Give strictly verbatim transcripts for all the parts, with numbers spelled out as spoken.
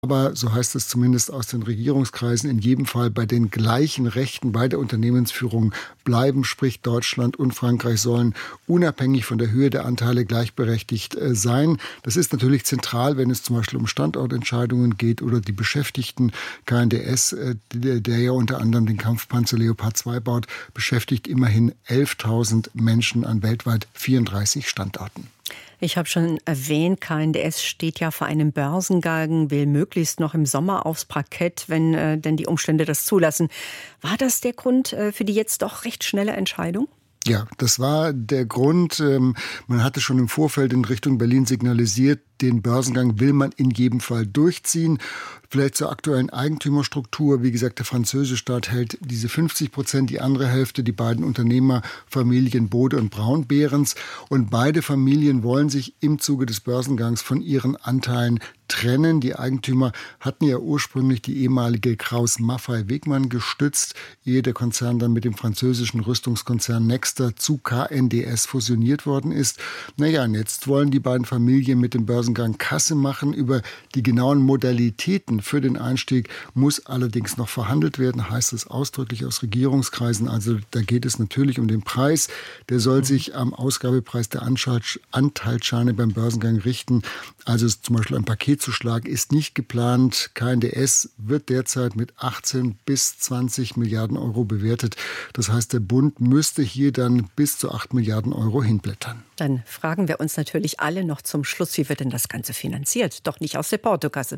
aber, so heißt es zumindest aus den Regierungskreisen, in jedem Fall bei den gleichen Rechten bei der Unternehmensführung bleiben. Sprich, Deutschland und Frankreich sollen unabhängig von der Höhe der Anteile gleichberechtigt äh, sein. Das ist natürlich zentral, wenn es zum Beispiel um Standortentscheidungen geht oder die Beschäftigten. K N D S, äh, der, der ja unter anderem den Kampfpanzer Leopard zwei baut, beschäftigt immerhin elftausend Menschen an weltweit vierunddreißig Standorten. Ich habe schon erwähnt, K N D S steht ja vor einem Börsengang, will möglichst noch im Sommer aufs Parkett, wenn äh, denn die Umstände das zulassen. War das der Grund äh, für die jetzt doch recht schnelle Entscheidung? Ja, das war der Grund. Ähm, man hatte schon im Vorfeld in Richtung Berlin signalisiert, den Börsengang will man in jedem Fall durchziehen. Vielleicht zur aktuellen Eigentümerstruktur. Wie gesagt, der französische Staat hält diese fünfzig Prozent, die andere Hälfte, die beiden Unternehmerfamilien Bode und Braun-Behrens. Und beide Familien wollen sich im Zuge des Börsengangs von ihren Anteilen trennen. Die Eigentümer hatten ja ursprünglich die ehemalige Krauss-Maffei-Wegmann gestützt, ehe der Konzern dann mit dem französischen Rüstungskonzern Nexter zu K N D S fusioniert worden ist. Naja, und jetzt wollen die beiden Familien mit dem Börsengang Kasse machen. Über die genauen Modalitäten für den Einstieg muss allerdings noch verhandelt werden, heißt es ausdrücklich aus Regierungskreisen. Also da geht es natürlich um den Preis. Der soll sich am Ausgabepreis der Anteilsscheine beim Börsengang richten. Also zum Beispiel ein Paketzuschlag ist nicht geplant. K N D S wird derzeit mit achtzehn bis zwanzig Milliarden Euro bewertet. Das heißt, der Bund müsste hier dann bis zu acht Milliarden Euro hinblättern. Dann fragen wir uns natürlich alle noch zum Schluss, wie wird denn das Ganze finanziert? Doch nicht aus der Portokasse.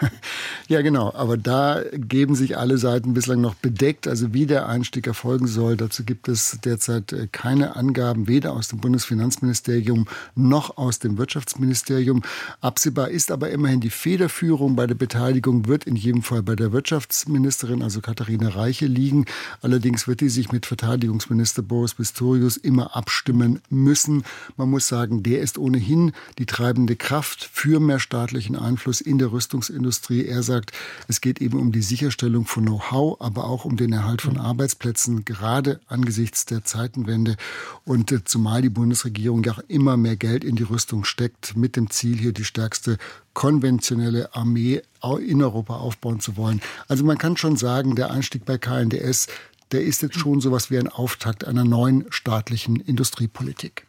Ja, genau. Aber da geben sich alle Seiten bislang noch bedeckt. Also wie der Einstieg erfolgen soll, dazu gibt es derzeit keine Angaben, weder aus dem Bundesfinanzministerium noch aus dem Wirtschaftsministerium. Absehbar ist aber immerhin die Federführung bei der Beteiligung wird in jedem Fall bei der Wirtschaftsministerin, also Katharina Reiche, liegen. Allerdings wird die sich mit Verteidigungsminister Boris Pistorius immer abstimmen müssen. Man muss sagen, der ist ohnehin die treibende Kraft für mehr staatlichen Einfluss in der Rüstungsindustrie. Er sagt, es geht eben um die Sicherstellung von Know-how, aber auch um den Erhalt von Arbeitsplätzen, gerade angesichts der Zeitenwende. Und äh, zumal die Bundesregierung ja auch immer mehr Geld in die Rüstung steckt, mit dem Ziel, hier die stärkste konventionelle Armee in Europa aufbauen zu wollen. Also man kann schon sagen, der Einstieg bei K N D S, der ist jetzt schon sowas wie ein Auftakt einer neuen staatlichen Industriepolitik.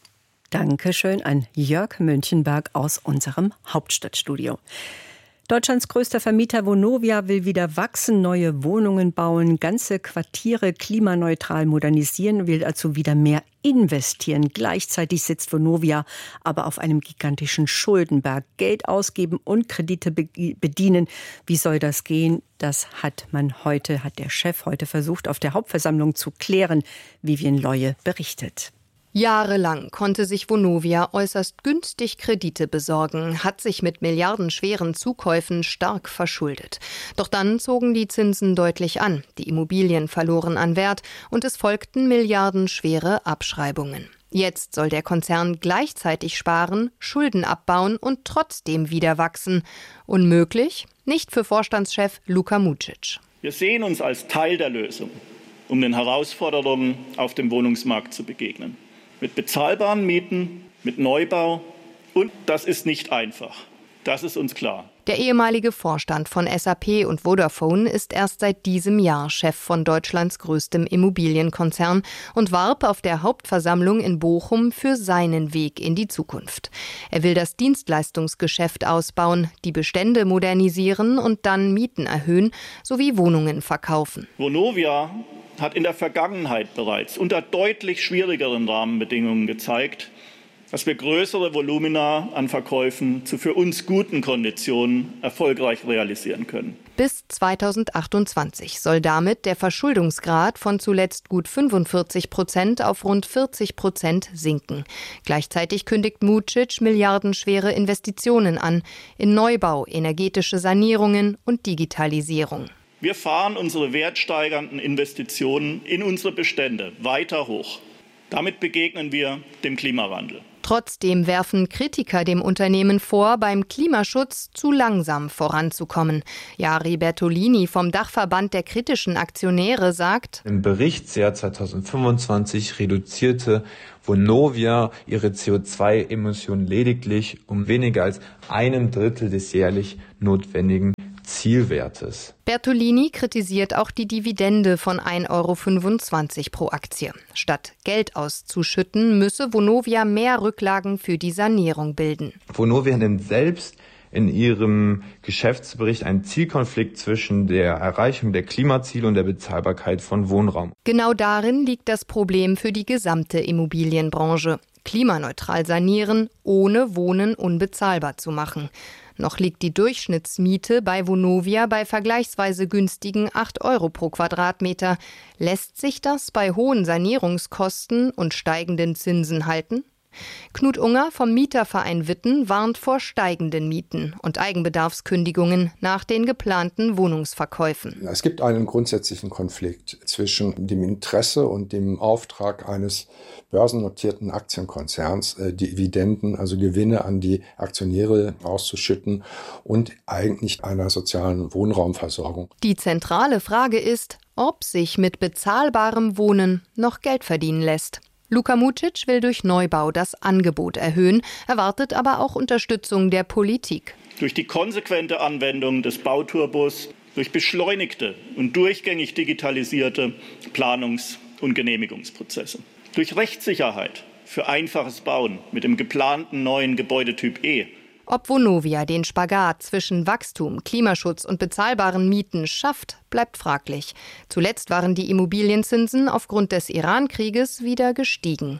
Dankeschön an Jörg Münchenberg aus unserem Hauptstadtstudio. Deutschlands größter Vermieter Vonovia will wieder wachsen, neue Wohnungen bauen, ganze Quartiere klimaneutral modernisieren, will also wieder mehr investieren. Gleichzeitig sitzt Vonovia aber auf einem gigantischen Schuldenberg. Geld ausgeben und Kredite bedienen. Wie soll das gehen? Das hat man heute, hat der Chef heute versucht, auf der Hauptversammlung zu klären, Vivien Leue berichtet. Jahrelang konnte sich Vonovia äußerst günstig Kredite besorgen, hat sich mit milliardenschweren Zukäufen stark verschuldet. Doch dann zogen die Zinsen deutlich an, die Immobilien verloren an Wert und es folgten milliardenschwere Abschreibungen. Jetzt soll der Konzern gleichzeitig sparen, Schulden abbauen und trotzdem wieder wachsen. Unmöglich? Nicht für Vorstandschef Luka Mucic. Wir sehen uns als Teil der Lösung, um den Herausforderungen auf dem Wohnungsmarkt zu begegnen. Mit bezahlbaren Mieten, mit Neubau. Und das ist nicht einfach. Das ist uns klar. Der ehemalige Vorstand von S A P und Vodafone ist erst seit diesem Jahr Chef von Deutschlands größtem Immobilienkonzern und warb auf der Hauptversammlung in Bochum für seinen Weg in die Zukunft. Er will das Dienstleistungsgeschäft ausbauen, die Bestände modernisieren und dann Mieten erhöhen sowie Wohnungen verkaufen. Vonovia hat in der Vergangenheit bereits unter deutlich schwierigeren Rahmenbedingungen gezeigt, dass wir größere Volumina an Verkäufen zu für uns guten Konditionen erfolgreich realisieren können. Bis zweitausendachtundzwanzig soll damit der Verschuldungsgrad von zuletzt gut fünfundvierzig Prozent auf rund vierzig Prozent sinken. Gleichzeitig kündigt Mucic milliardenschwere Investitionen an in Neubau, energetische Sanierungen und Digitalisierung. Wir fahren unsere wertsteigernden Investitionen in unsere Bestände weiter hoch. Damit begegnen wir dem Klimawandel. Trotzdem werfen Kritiker dem Unternehmen vor, beim Klimaschutz zu langsam voranzukommen. Jari Bertolini vom Dachverband der kritischen Aktionäre sagt: Im Berichtsjahr zweitausendfünfundzwanzig reduzierte Vonovia ihre C O zwei Emissionen lediglich um weniger als einem Drittel des jährlich notwendigen Zielwertes. Bertolini kritisiert auch die Dividende von ein Euro fünfundzwanzig pro Aktie. Statt Geld auszuschütten, müsse Vonovia mehr Rücklagen für die Sanierung bilden. Vonovia nimmt selbst in ihrem Geschäftsbericht einen Zielkonflikt zwischen der Erreichung der Klimaziele und der Bezahlbarkeit von Wohnraum. Genau darin liegt das Problem für die gesamte Immobilienbranche. Klimaneutral sanieren, ohne Wohnen unbezahlbar zu machen. Noch liegt die Durchschnittsmiete bei Vonovia bei vergleichsweise günstigen acht Euro pro Quadratmeter. Lässt sich das bei hohen Sanierungskosten und steigenden Zinsen halten? Knut Unger vom Mieterverein Witten warnt vor steigenden Mieten und Eigenbedarfskündigungen nach den geplanten Wohnungsverkäufen. Es gibt einen grundsätzlichen Konflikt zwischen dem Interesse und dem Auftrag eines börsennotierten Aktienkonzerns, Dividenden, also Gewinne an die Aktionäre auszuschütten und eigentlich einer sozialen Wohnraumversorgung. Die zentrale Frage ist, ob sich mit bezahlbarem Wohnen noch Geld verdienen lässt. Luka Mucic will durch Neubau das Angebot erhöhen, erwartet aber auch Unterstützung der Politik. Durch die konsequente Anwendung des Bauturbos, durch beschleunigte und durchgängig digitalisierte Planungs- und Genehmigungsprozesse, durch Rechtssicherheit für einfaches Bauen mit dem geplanten neuen Gebäudetyp E. Ob Vonovia den Spagat zwischen Wachstum, Klimaschutz und bezahlbaren Mieten schafft, bleibt fraglich. Zuletzt waren die Immobilienzinsen aufgrund des Iran-Krieges wieder gestiegen.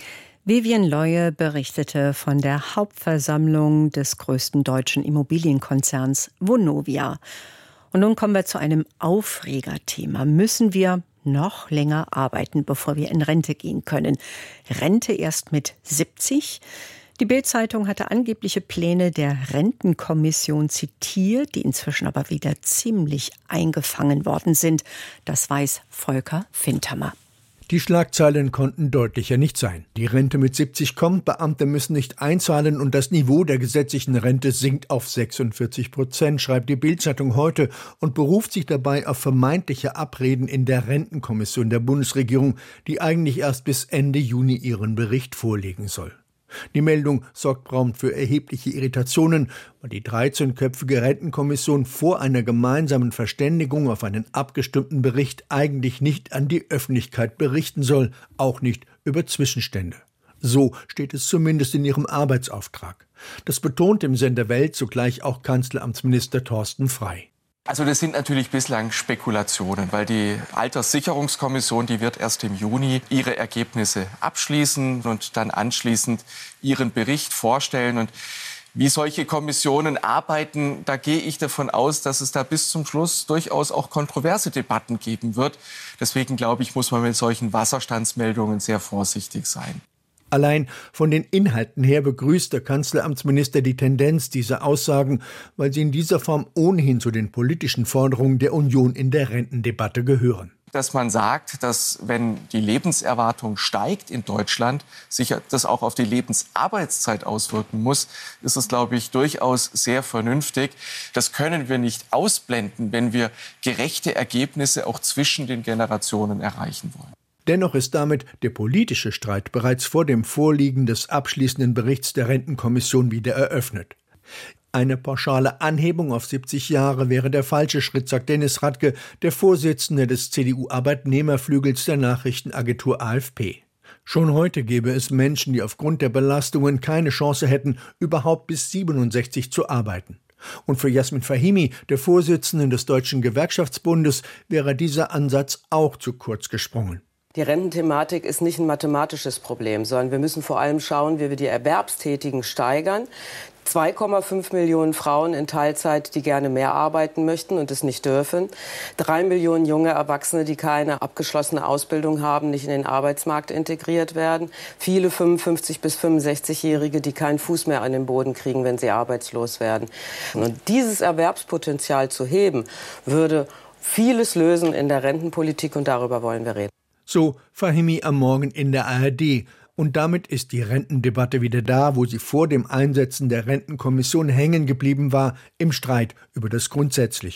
Vivian Leue berichtete von der Hauptversammlung des größten deutschen Immobilienkonzerns Vonovia. Und nun kommen wir zu einem Aufregerthema. Müssen wir noch länger arbeiten, bevor wir in Rente gehen können? Rente erst mit siebzig? Die Bild-Zeitung hatte angebliche Pläne der Rentenkommission zitiert, die inzwischen aber wieder ziemlich eingefangen worden sind. Das weiß Volker Fintermer. Die Schlagzeilen konnten deutlicher nicht sein. Die Rente mit siebzig kommt, Beamte müssen nicht einzahlen und das Niveau der gesetzlichen Rente sinkt auf sechsundvierzig Prozent, schreibt die Bild-Zeitung heute und beruft sich dabei auf vermeintliche Abreden in der Rentenkommission der Bundesregierung, die eigentlich erst bis Ende Juni ihren Bericht vorlegen soll. Die Meldung sorgt prompt für erhebliche Irritationen, weil die dreizehnköpfige Rentenkommission vor einer gemeinsamen Verständigung auf einen abgestimmten Bericht eigentlich nicht an die Öffentlichkeit berichten soll, auch nicht über Zwischenstände. So steht es zumindest in ihrem Arbeitsauftrag. Das betont im Sender Welt zugleich auch Kanzleramtsminister Thorsten Frey. Also das sind natürlich bislang Spekulationen, weil die Alterssicherungskommission, die wird erst im Juni ihre Ergebnisse abschließen und dann anschließend ihren Bericht vorstellen. Und wie solche Kommissionen arbeiten, da gehe ich davon aus, dass es da bis zum Schluss durchaus auch kontroverse Debatten geben wird. Deswegen glaube ich, muss man mit solchen Wasserstandsmeldungen sehr vorsichtig sein. Allein von den Inhalten her begrüßt der Kanzleramtsminister die Tendenz dieser Aussagen, weil sie in dieser Form ohnehin zu den politischen Forderungen der Union in der Rentendebatte gehören. Dass man sagt, dass wenn die Lebenserwartung steigt in Deutschland, sich das auch auf die Lebensarbeitszeit auswirken muss, ist es, glaube ich, durchaus sehr vernünftig. Das können wir nicht ausblenden, wenn wir gerechte Ergebnisse auch zwischen den Generationen erreichen wollen. Dennoch ist damit der politische Streit bereits vor dem Vorliegen des abschließenden Berichts der Rentenkommission wieder eröffnet. Eine pauschale Anhebung auf siebzig Jahre wäre der falsche Schritt, sagt Dennis Radke, der Vorsitzende des C D U-Arbeitnehmerflügels der Nachrichtenagentur A F P. Schon heute gäbe es Menschen, die aufgrund der Belastungen keine Chance hätten, überhaupt bis siebenundsechzig zu arbeiten. Und für Jasmin Fahimi, der Vorsitzenden des Deutschen Gewerkschaftsbundes, wäre dieser Ansatz auch zu kurz gesprungen. Die Rententhematik ist nicht ein mathematisches Problem, sondern wir müssen vor allem schauen, wie wir die Erwerbstätigen steigern. zwei Komma fünf Millionen Frauen in Teilzeit, die gerne mehr arbeiten möchten und es nicht dürfen. Drei Millionen junge Erwachsene, die keine abgeschlossene Ausbildung haben, nicht in den Arbeitsmarkt integriert werden. Viele fünfundfünfzig- bis fünfundsechzigjährige, die keinen Fuß mehr an den Boden kriegen, wenn sie arbeitslos werden. Und dieses Erwerbspotenzial zu heben, würde vieles lösen in der Rentenpolitik und darüber wollen wir reden. So Fahimi am Morgen in der A R D. Und damit ist die Rentendebatte wieder da, wo sie vor dem Einsetzen der Rentenkommission hängen geblieben war, im Streit über das Grundsätzliche.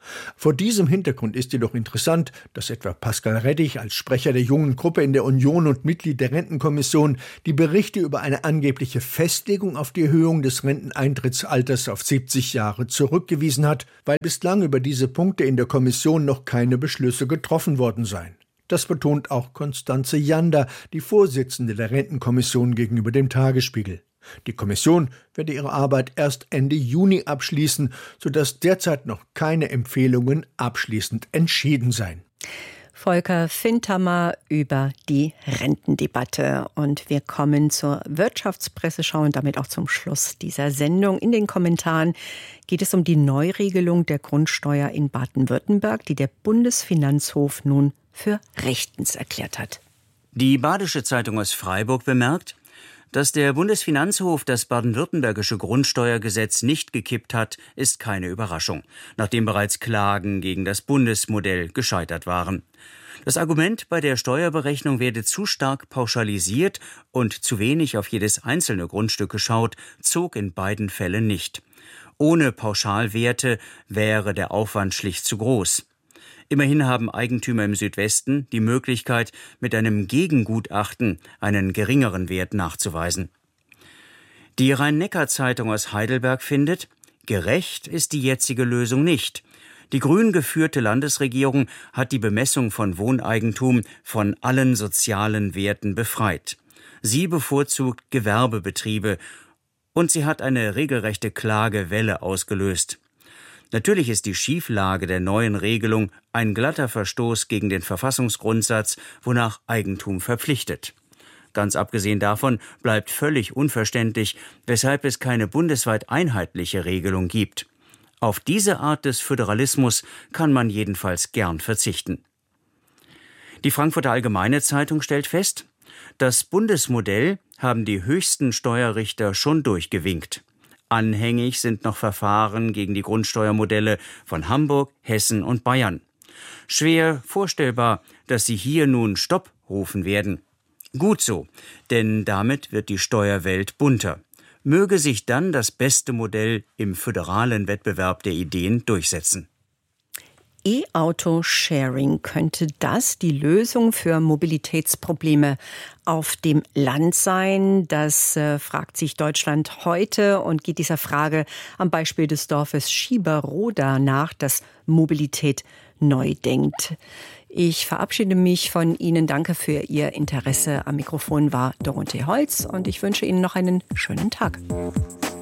Vor diesem Hintergrund ist jedoch interessant, dass etwa Pascal Reddich als Sprecher der Jungen Gruppe in der Union und Mitglied der Rentenkommission die Berichte über eine angebliche Festlegung auf die Erhöhung des Renteneintrittsalters auf siebzig Jahre zurückgewiesen hat, weil bislang über diese Punkte in der Kommission noch keine Beschlüsse getroffen worden seien. Das betont auch Constanze Jander, die Vorsitzende der Rentenkommission, gegenüber dem Tagesspiegel. Die Kommission werde ihre Arbeit erst Ende Juni abschließen, sodass derzeit noch keine Empfehlungen abschließend entschieden seien. Volker Fintamer über die Rentendebatte. Und wir kommen zur Wirtschaftspresseschau und damit auch zum Schluss dieser Sendung. In den Kommentaren geht es um die Neuregelung der Grundsteuer in Baden-Württemberg, die der Bundesfinanzhof nun für rechtens erklärt hat. Die Badische Zeitung aus Freiburg bemerkt, dass der Bundesfinanzhof das baden-württembergische Grundsteuergesetz nicht gekippt hat, ist keine Überraschung, nachdem bereits Klagen gegen das Bundesmodell gescheitert waren. Das Argument, bei der Steuerberechnung werde zu stark pauschalisiert und zu wenig auf jedes einzelne Grundstück geschaut, zog in beiden Fällen nicht. Ohne Pauschalwerte wäre der Aufwand schlicht zu groß. Immerhin haben Eigentümer im Südwesten die Möglichkeit, mit einem Gegengutachten einen geringeren Wert nachzuweisen. Die Rhein-Neckar-Zeitung aus Heidelberg findet, gerecht ist die jetzige Lösung nicht. Die grün geführte Landesregierung hat die Bemessung von Wohneigentum von allen sozialen Werten befreit. Sie bevorzugt Gewerbebetriebe und sie hat eine regelrechte Klagewelle ausgelöst. Natürlich ist die Schieflage der neuen Regelung ein glatter Verstoß gegen den Verfassungsgrundsatz, wonach Eigentum verpflichtet. Ganz abgesehen davon bleibt völlig unverständlich, weshalb es keine bundesweit einheitliche Regelung gibt. Auf diese Art des Föderalismus kann man jedenfalls gern verzichten. Die Frankfurter Allgemeine Zeitung stellt fest, das Bundesmodell haben die höchsten Steuerrichter schon durchgewinkt. Anhängig sind noch Verfahren gegen die Grundsteuermodelle von Hamburg, Hessen und Bayern. Schwer vorstellbar, dass sie hier nun Stopp rufen werden. Gut so, denn damit wird die Steuerwelt bunter. Möge sich dann das beste Modell im föderalen Wettbewerb der Ideen durchsetzen. E-Auto-Sharing, könnte das die Lösung für Mobilitätsprobleme auf dem Land sein? Das äh, fragt sich Deutschland heute und geht dieser Frage am Beispiel des Dorfes Schieberroda nach, das Mobilität neu denkt. Ich verabschiede mich von Ihnen. Danke für Ihr Interesse. Am Mikrofon war Dorothee Holz und ich wünsche Ihnen noch einen schönen Tag.